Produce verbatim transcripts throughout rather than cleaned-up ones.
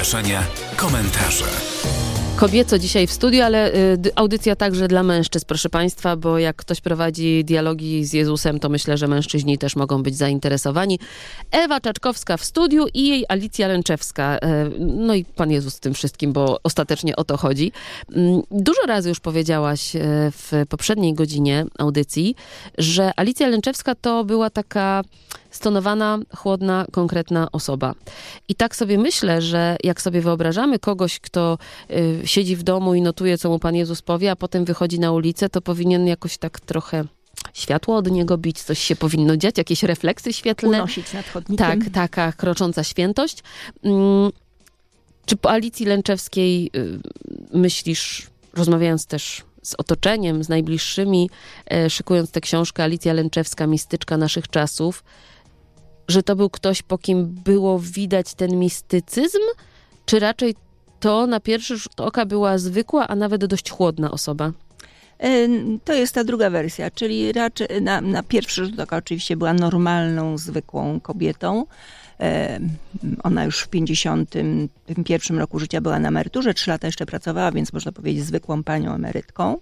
zgłoszenia, komentarze. Kobieco dzisiaj w studiu, ale y, audycja także dla mężczyzn, proszę Państwa, bo jak ktoś prowadzi dialogi z Jezusem, to myślę, że mężczyźni też mogą być zainteresowani. Ewa Czaczkowska w studiu i jej Alicja Lęczewska. Y, no i Pan Jezus z tym wszystkim, bo ostatecznie o to chodzi. Y, dużo razy już powiedziałaś y, w poprzedniej godzinie audycji, że Alicja Lęczewska to była taka stonowana, chłodna, konkretna osoba. I tak sobie myślę, że jak sobie wyobrażamy kogoś, kto y, siedzi w domu i notuje, co mu Pan Jezus powie, a potem wychodzi na ulicę, to powinien jakoś tak trochę światło od niego bić, coś się powinno dziać, jakieś refleksy świetlne. Unosić nad chodnikiem. Tak, taka krocząca świętość. Mm, czy po Alicji Lęczewskiej y, myślisz, rozmawiając też z otoczeniem, z najbliższymi, y, szykując tę książkę Alicja Lęczewska, mistyczka naszych czasów, że to był ktoś, po kim było widać ten mistycyzm, czy raczej to na pierwszy rzut oka była zwykła, a nawet dość chłodna osoba? To jest ta druga wersja, czyli raczej na, na pierwszy rzut oka oczywiście była normalną, zwykłą kobietą. Ona już w pięćdziesiątym pierwszym roku życia była na emeryturze, trzy lata jeszcze pracowała, więc można powiedzieć zwykłą panią emerytką.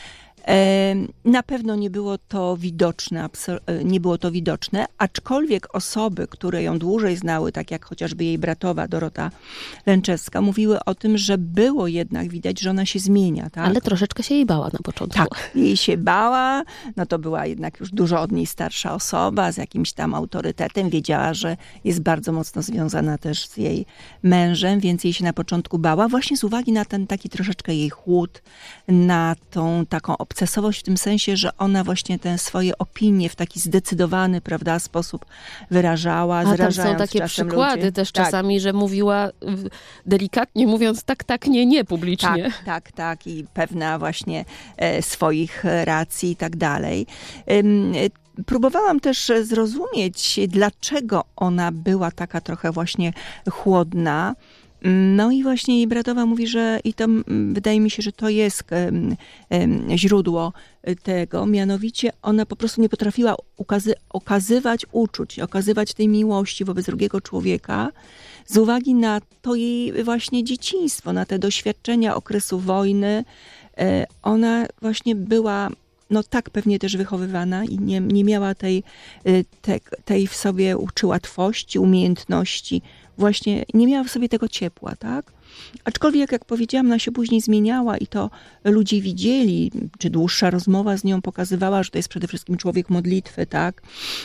Na pewno nie było to widoczne, nie było to widoczne, aczkolwiek osoby, które ją dłużej znały, tak jak chociażby jej bratowa Dorota Lęczewska, mówiły o tym, że było jednak widać, że ona się zmienia. Tak? Ale troszeczkę się jej bała na początku. Tak, jej się bała, no to była jednak już dużo od niej starsza osoba, z jakimś tam autorytetem, wiedziała, że jest bardzo mocno związana też z jej mężem, więc jej się na początku bała, właśnie z uwagi na ten taki troszeczkę jej chłód, na tą taką obcesowość w tym sensie, że ona właśnie te swoje opinie w taki zdecydowany, prawda, sposób wyrażała, A tam są takie przykłady ludzi. też tak. czasami, że mówiła delikatnie mówiąc tak, tak, nie, nie publicznie. Tak, tak, tak i pewna właśnie e, swoich racji i tak dalej. Ym, Próbowałam też zrozumieć, dlaczego ona była taka trochę właśnie chłodna. No i właśnie jej bratowa mówi, że i to wydaje mi się, że to jest um, um, źródło tego, mianowicie ona po prostu nie potrafiła ukazy- okazywać uczuć, okazywać tej miłości wobec drugiego człowieka z uwagi na to jej właśnie dzieciństwo, na te doświadczenia okresu wojny. E, ona właśnie była no tak pewnie też wychowywana i nie, nie miała tej, te, tej w sobie uczy łatwości, umiejętności, właśnie nie miała w sobie tego ciepła, tak? Aczkolwiek, jak powiedziałam, ona się później zmieniała i to ludzie widzieli, czy dłuższa rozmowa z nią pokazywała, że to jest przede wszystkim człowiek modlitwy, tak?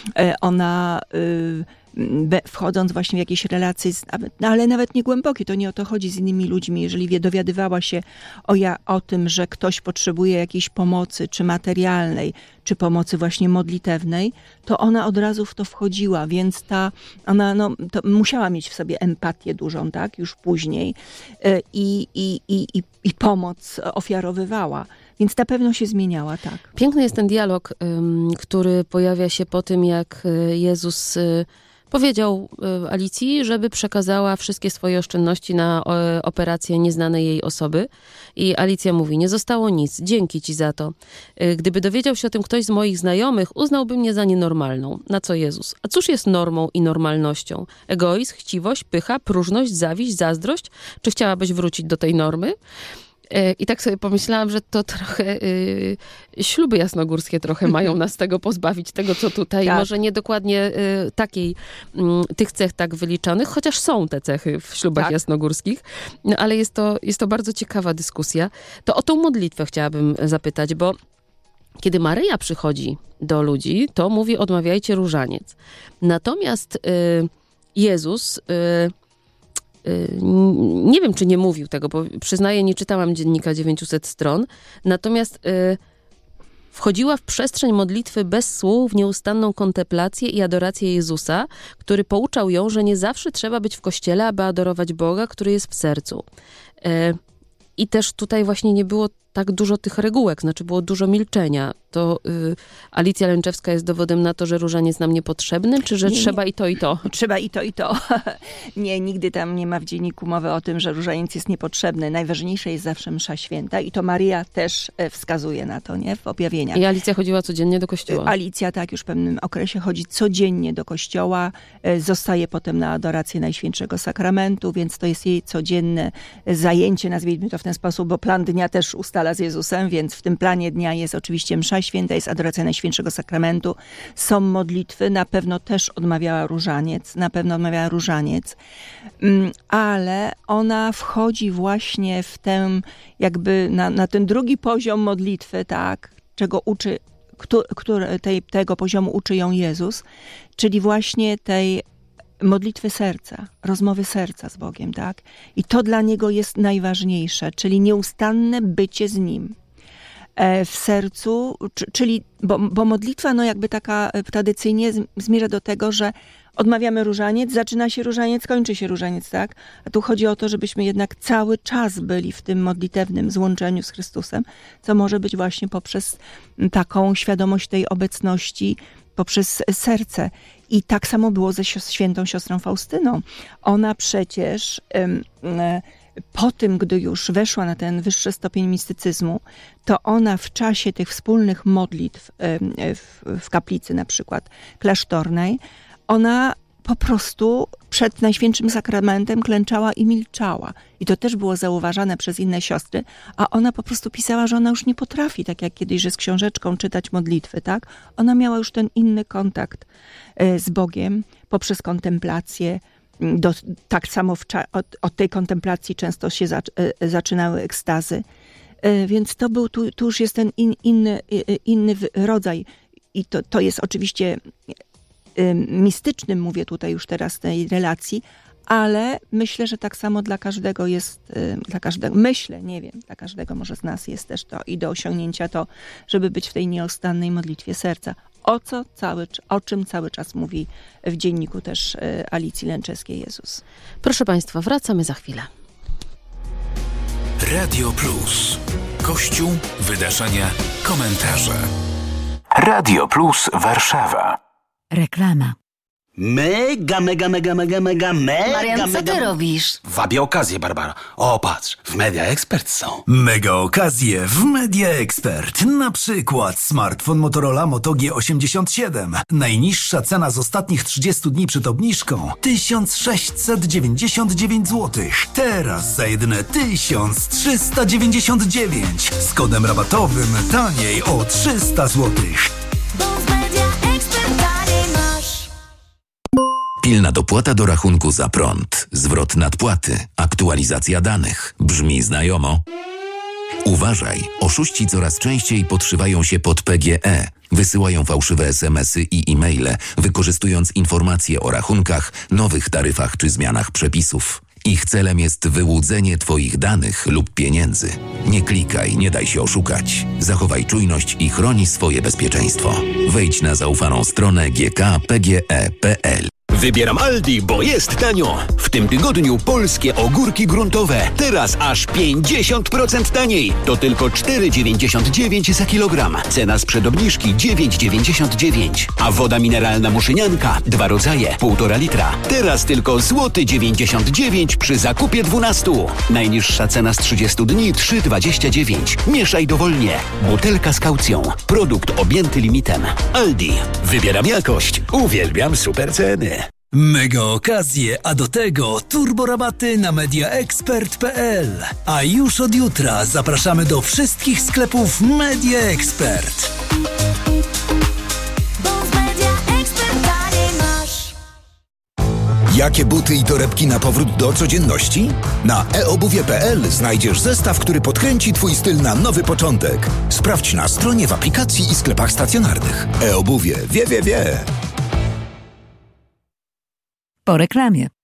Ona y, wchodząc właśnie w jakieś relacje, z, ale nawet nie głębokie, to nie o to chodzi z innymi ludźmi, jeżeli wie, dowiadywała się o, ja, o tym, że ktoś potrzebuje jakiejś pomocy, czy materialnej, czy pomocy właśnie modlitewnej, to ona od razu w to wchodziła, więc ta, ona no, to musiała mieć w sobie empatię dużą, tak, już później i, i, i, i, i pomoc ofiarowywała. Więc na pewno się zmieniała, tak. Piękny jest ten dialog, który pojawia się po tym, jak Jezus powiedział Alicji, żeby przekazała wszystkie swoje oszczędności na operację nieznanej jej osoby. I Alicja mówi, nie zostało nic, dzięki ci za to. Gdyby dowiedział się o tym ktoś z moich znajomych, uznałby mnie za nienormalną. Na co Jezus? A cóż jest normą i normalnością? Egoizm, chciwość, pycha, próżność, zawiść, zazdrość? Czy chciałabyś wrócić do tej normy? I tak sobie pomyślałam, że to trochę y, śluby jasnogórskie trochę mają nas tego pozbawić, tego co tutaj, tak. Może nie dokładnie y, takiej, y, tych cech tak wyliczonych, chociaż są te cechy w ślubach tak. jasnogórskich, no, ale jest to, jest to bardzo ciekawa dyskusja. To o tą modlitwę chciałabym zapytać, bo kiedy Maryja przychodzi do ludzi, to mówi odmawiajcie różaniec. Natomiast y, Jezus... Y, nie wiem, czy nie mówił tego, bo przyznaję, nie czytałam dziennika dziewięćset stron, natomiast y, wchodziła w przestrzeń modlitwy bez słów, w nieustanną kontemplację i adorację Jezusa, który pouczał ją, że nie zawsze trzeba być w kościele, aby adorować Boga, który jest w sercu. Y, I też tutaj właśnie nie było tak dużo tych regułek, znaczy było dużo milczenia. To y, Alicja Lęczewska jest dowodem na to, że różaniec nam niepotrzebny, czy że nie, trzeba nie. i to, i to? Trzeba i to, i to. Nie, nigdy tam nie ma w dzienniku mowy o tym, że różaniec jest niepotrzebny. Najważniejsza jest zawsze msza święta i to Maria też wskazuje na to, nie? W objawieniach. I Alicja chodziła codziennie do kościoła. Alicja tak już w pewnym okresie chodzi codziennie do kościoła, zostaje potem na adorację Najświętszego Sakramentu, więc to jest jej codzienne zajęcie, nazwijmy to w ten sposób, bo plan dnia też ustala z Jezusem, więc w tym planie dnia jest oczywiście msza święta, jest adoracja Najświętszego Sakramentu, są modlitwy, na pewno też odmawiała różaniec, na pewno odmawiała różaniec, ale ona wchodzi właśnie w ten, jakby na, na ten drugi poziom modlitwy, tak, czego uczy, który, tej, tego poziomu uczy ją Jezus, czyli właśnie tej modlitwy serca, rozmowy serca z Bogiem, tak? I to dla niego jest najważniejsze, czyli nieustanne bycie z Nim w sercu, czyli, bo, bo modlitwa, no jakby taka tradycyjnie zmierza do tego, że odmawiamy różaniec, zaczyna się różaniec, kończy się różaniec, tak? A tu chodzi o to, żebyśmy jednak cały czas byli w tym modlitewnym złączeniu z Chrystusem, co może być właśnie poprzez taką świadomość tej obecności, poprzez serce. I tak samo było ze świętą siostrą Faustyną. Ona przecież ym, y, po tym, gdy już weszła na ten wyższy stopień mistycyzmu, to ona w czasie tych wspólnych modlitw y, w, w kaplicy na przykład klasztornej, ona po prostu przed Najświętszym Sakramentem klęczała i milczała. I to też było zauważane przez inne siostry, a ona po prostu pisała, że ona już nie potrafi, tak jak kiedyś, że z książeczką czytać modlitwy, tak? Ona miała już ten inny kontakt z Bogiem poprzez kontemplację. Do, tak samo w, od, od tej kontemplacji często się za, zaczynały ekstazy. Więc to był, tu, tu już jest ten in, inny, inny rodzaj. I to, to jest oczywiście mistycznym, mówię tutaj już teraz tej relacji, ale myślę, że tak samo dla każdego jest, dla każdego, myślę, nie wiem, dla każdego może z nas jest też to i do osiągnięcia to, żeby być w tej nieustannej modlitwie serca. O co cały, o czym cały czas mówi w dzienniku też Alicji Lęczewskiej Jezus. Proszę Państwa, wracamy za chwilę. Radio Plus. Kościół, wydarzenia, komentarze. Radio Plus Warszawa. Reklama. Mega, mega, mega, mega, mega, mega, Marian, co mega... ty robisz? Wabię okazję, Barbara. O, patrz, w Media Expert są. Mega okazje w Media Expert. Na przykład smartfon Motorola Moto G osiemdziesiąt siedem. Najniższa cena z ostatnich trzydziestu dni przed obniżką tysiąc sześćset dziewięćdziesiąt dziewięć złotych. Teraz za jedyne tysiąc trzysta dziewięćdziesiąt dziewięć. Z kodem rabatowym taniej o trzysta złotych. Pilna dopłata do rachunku za prąd, zwrot nadpłaty, aktualizacja danych. Brzmi znajomo? Uważaj, oszuści coraz częściej podszywają się pod P G E. Wysyłają fałszywe es em esy i e-maile, wykorzystując informacje o rachunkach, nowych taryfach czy zmianach przepisów. Ich celem jest wyłudzenie Twoich danych lub pieniędzy. Nie klikaj, nie daj się oszukać. Zachowaj czujność i chroni swoje bezpieczeństwo. Wejdź na zaufaną stronę g k p g e kropka p l. Wybieram Aldi, bo jest tanio. W tym tygodniu polskie ogórki gruntowe. Teraz aż pięćdziesiąt procent taniej. To tylko cztery dziewięćdziesiąt dziewięć za kilogram. Cena sprzed obniżki dziewięć dziewięćdziesiąt dziewięć. A woda mineralna Muszynianka, dwa rodzaje, półtora litra. Teraz tylko złoty dziewięćdziesiąt dziewięć przy zakupie dwunastu. Najniższa cena z trzydziestu dni trzy dwadzieścia dziewięć. Mieszaj dowolnie. Butelka z kaucją. Produkt objęty limitem. Aldi. Wybieram jakość. Uwielbiam super ceny. Mega okazje, a do tego turbo rabaty na media expert kropka p l. A już od jutra zapraszamy do wszystkich sklepów Media Expert. Jakie buty i torebki na powrót do codzienności? Na e obuwie kropka p l znajdziesz zestaw, który podkręci Twój styl na nowy początek. Sprawdź na stronie, w aplikacji i sklepach stacjonarnych. E-obuwie wie, wie, wie. Po reklamie.